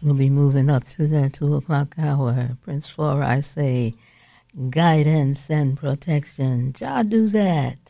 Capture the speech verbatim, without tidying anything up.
We'll be moving up to that two o'clock hour. Prince Four, I say, guidance and protection. Jah do that.